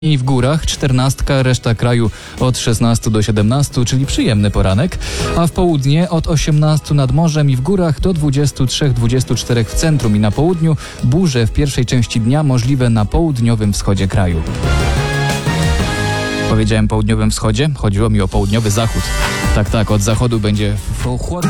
I w górach 14, reszta kraju od 16 do 17, czyli przyjemny poranek, a w południe od 18 nad morzem i w górach do 23-24 w centrum i na południu. Burze w pierwszej części dnia możliwe na południowym wschodzie kraju. Powiedziałem południowym wschodzie? Chodziło mi o południowy zachód. Tak, od zachodu będzie chłodno.